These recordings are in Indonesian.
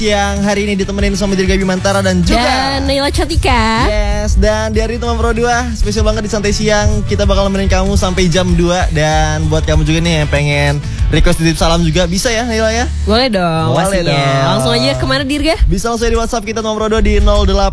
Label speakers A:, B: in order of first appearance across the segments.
A: Yang hari ini ditemenin sama Dirga Bimantara dan juga
B: dan Naila Cantika.
A: Yes, dan di hari itu Pro 2 spesial banget di Santai Siang. Kita bakal nemenin kamu sampai jam 2. Dan buat kamu juga nih yang pengen request titip salam juga bisa ya Naila ya?
B: Boleh dong.
A: Boleh
B: pastinya.
A: dong.
B: Langsung aja kemana Dirga?
A: Bisa langsung di WhatsApp kita Pro 2 di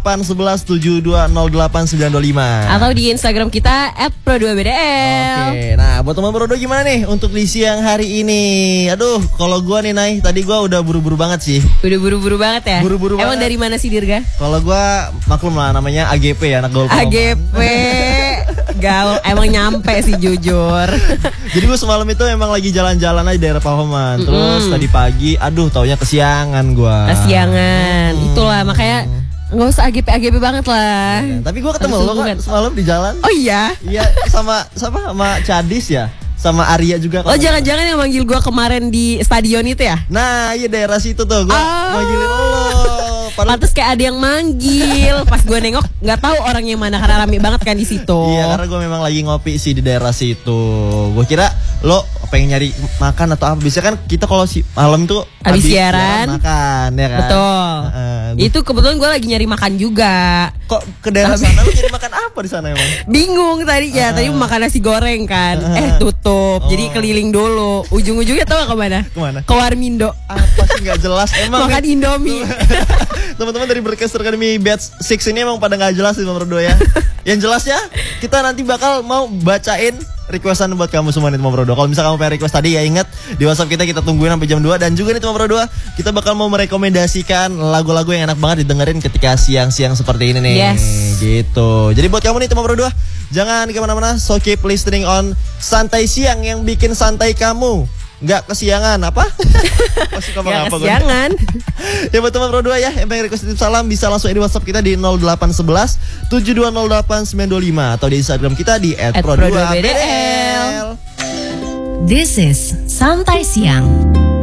A: 0811720895
B: Atau di Instagram kita @pro2bdl.
A: Oke, nah buat teman Pro 2 gimana nih untuk di siang hari ini? Aduh, kalau gua nih Nay, tadi gua udah buru-buru banget sih.
B: Udah buru-buru banget ya?
A: Buru-buru
B: Emang
A: banget.
B: dari mana sih Dirga?
A: Kalau gua maklum lah namanya AGP ya, anak gaul Peloman.
B: AGP. Gaul, emang nyampe sih jujur.
A: Jadi gue semalam itu emang lagi jalan-jalan aja di daerah Pahoman. Terus tadi pagi, aduh taunya kesiangan gue.
B: Kesiangan. Itulah makanya nggak usah AGP banget lah.
A: Tapi gue ketemu lo kan semalam di jalan.
B: Oh iya?
A: Iya sama Cadis ya, sama Arya juga.
B: Oh jangan-jangan yang manggil gue kemarin di stadion itu ya?
A: Nah iya daerah situ tuh gue manggilin lo.
B: Pantes kayak ada yang manggil. Pas gue nengok nggak tahu orangnya mana karena rame banget kan di situ.
A: Iya karena gue memang lagi ngopi sih di daerah situ. Gue kira lo pengen nyari makan atau apa. Biasanya kan kita kalau malam tuh
B: habis siaran
A: makan ya kan.
B: Betul. Itu kebetulan gue lagi nyari makan juga.
A: Kok ke daerah sana lo nyari makan apa di sana emang?
B: Bingung tadi ya. Tadi mau makan nasi goreng kan. Tutup. Jadi keliling dulu. Ujung-ujungnya tau gak kemana?
A: Kemana?
B: Ke Warmindo.
A: Apa sih nggak jelas emang?
B: Makan Indomie.
A: Teman-teman dari Broadcaster Academy Batch 6 ini emang pada nggak jelas sih nomor 2 ya. Yang jelasnya kita nanti bakal mau bacain requestan buat kamu semua nih Pro 2. Kalau misalnya kamu pengen request tadi ya ingat di WhatsApp kita tungguin sampai jam 2. Dan juga nih Pro 2 kita bakal mau merekomendasikan lagu-lagu yang enak banget didengerin ketika siang-siang seperti ini nih.
B: Yes.
A: Gitu. Jadi buat kamu nih Pro 2 jangan kemana-mana, so keep listening on Santai Siang yang bikin santai kamu nggak kesiangan apa?
B: Nggak kesiangan.
A: Ya buat teman Pro 2 ya yang pengen request titip salam bisa langsung di WhatsApp kita di 0811 7208 925 atau di Instagram kita di
B: @pro2bdl.
C: This is Santai Siang.